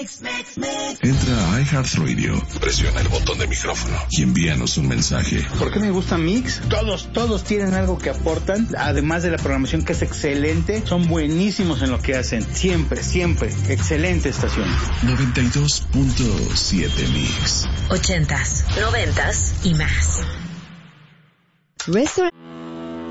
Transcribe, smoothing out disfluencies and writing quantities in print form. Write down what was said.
Entra a iHeartRadio, presiona el botón de micrófono y envíanos un mensaje. ¿Por qué me gusta Mix? Todos tienen algo que aportan, además de la programación que es excelente, son buenísimos en lo que hacen. Siempre, excelente estación. 92.7 Mix. 80s, 90s y más. Restaurant